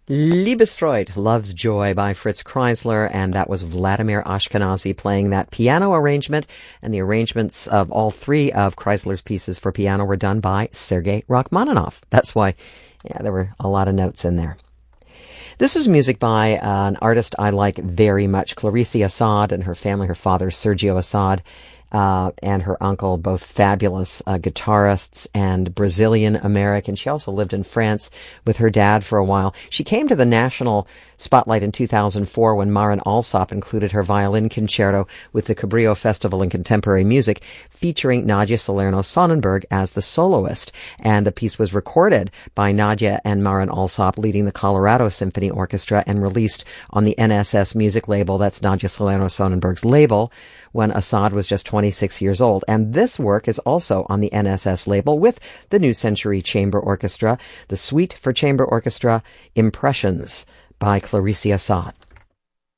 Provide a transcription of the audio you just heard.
Liebesfreude, Love's Joy by Fritz Kreisler, and that was Vladimir Ashkenazy playing that piano arrangement, and the arrangements of all three of Kreisler's pieces for piano were done by Sergei Rachmaninoff. That's why, there were a lot of notes in there. This is music by an artist I like very much, Clarice Assad and her family, her father, Sergio Assad, and her uncle, both fabulous guitarists and Brazilian-American. She also lived in France with her dad for a while. She came to the national spotlight in 2004 when Maren Alsop included her violin concerto with the Cabrillo Festival in Contemporary Music, featuring Nadia Salerno-Sonnenberg as the soloist. And the piece was recorded by Nadia and Maren Alsop leading the Colorado Symphony Orchestra and released on the NSS music label. That's Nadia Salerno-Sonnenberg's label, when Assad was just 26 years old. And this work is also on the NSS label with the New Century Chamber Orchestra, the Suite for Chamber Orchestra, Impressions by Clarice Assad.